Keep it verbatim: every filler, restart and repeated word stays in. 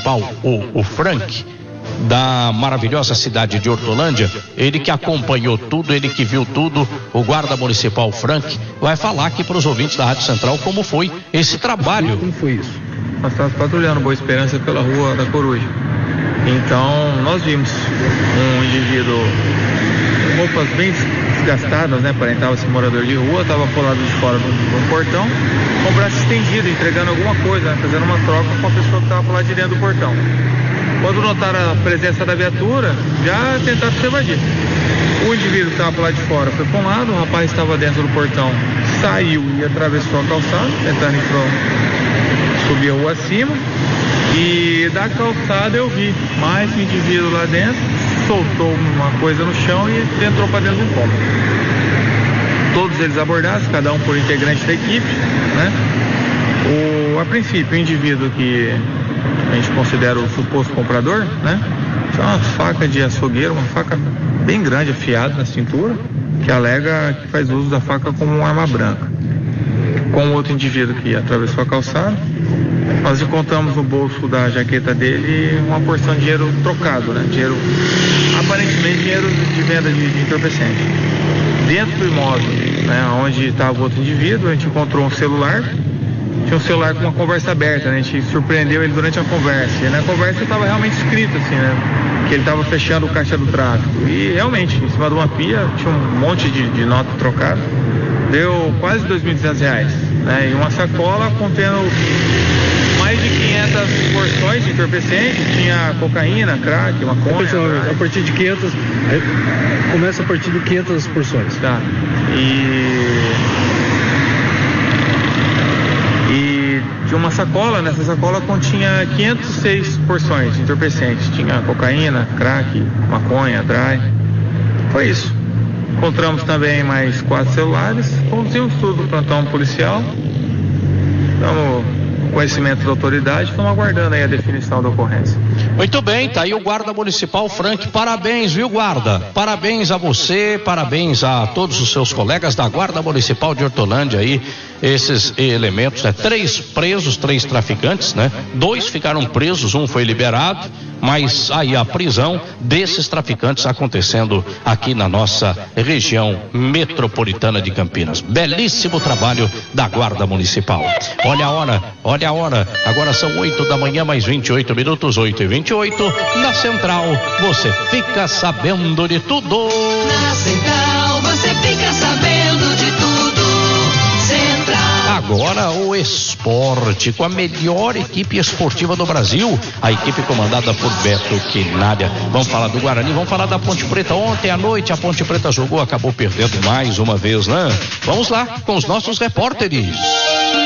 Municipal, o, o Frank, da maravilhosa cidade de Hortolândia, ele que acompanhou tudo, ele que viu tudo, o guarda municipal Frank, vai falar aqui para os ouvintes da Rádio Central como foi esse trabalho. Como foi isso? Nós estávamos patrulhando Boa Esperança pela Rua da Coruja. Então, nós vimos um indivíduo com roupas bem desgastadas, né? Aparentava-se morador de rua, estava colado de fora do, do portão, com o braço estendido, entregando alguma coisa, né? Fazendo uma troca com a pessoa que estava lá de dentro do portão. Quando notaram a presença da viatura, já tentaram se evadir. O indivíduo que estava lá de fora foi para um lado, o rapaz estava dentro do portão, saiu e atravessou a calçada, tentando ir pro, subir a rua acima. E da calçada eu vi mais um indivíduo lá dentro, soltou uma coisa no chão e entrou para dentro do cômodo. Todos eles abordados, cada um por integrante da equipe, né? O, a princípio, o indivíduo que a gente considera o suposto comprador, né? Tinha uma faca de açougueiro, uma faca bem grande, afiada na cintura, que alega que faz uso da faca como uma arma branca. Com o outro indivíduo que atravessou a calçada, nós encontramos no bolso da jaqueta dele uma porção de dinheiro trocado, né? Dinheiro, aparentemente dinheiro de venda de, de entorpecente. Dentro do imóvel, né, onde estava o outro indivíduo, a gente encontrou um celular. Tinha um celular com uma conversa aberta, né? A gente surpreendeu ele durante a conversa. E na conversa estava realmente escrito assim, né? Que ele estava fechando o caixa do tráfico. E realmente, em cima de uma pia, tinha um monte de, de nota trocada. Deu quase dois mil e duzentos reais, né? E uma sacola contendo mais de quinhentas porções de entorpecente, tinha cocaína, crack, maconha. Pessoal, a partir de quinhentas, começa a partir de quinhentas porções. Tá. E e tinha uma sacola, nessa sacola continha quinhentas e seis porções de entorpecente, tinha cocaína, crack, maconha, dry. Foi isso. Encontramos também mais quatro celulares, conduzimos tudo do plantão policial. Estamos com conhecimento da autoridade, estamos aguardando aí a definição da ocorrência. Muito bem, tá aí o guarda municipal Frank, parabéns, viu, guarda? Parabéns a você, parabéns a todos os seus colegas da Guarda Municipal de Hortolândia aí, esses elementos, né? Três presos, três traficantes, né? Dois ficaram presos, um foi liberado, mas aí a prisão desses traficantes acontecendo aqui na nossa região metropolitana de Campinas. Belíssimo trabalho da Guarda Municipal. Olha a hora, olha a hora, agora são oito da manhã, mais vinte e oito minutos, oito e vinte e oito, na Central, você fica sabendo de tudo. Na Central, você fica sabendo de tudo. Central. Agora o esporte, com a melhor equipe esportiva do Brasil, a equipe comandada por Beto Quinalha. Vamos falar do Guarani, vamos falar da Ponte Preta. Ontem à noite a Ponte Preta jogou, acabou perdendo mais uma vez, né? Vamos lá com os nossos repórteres.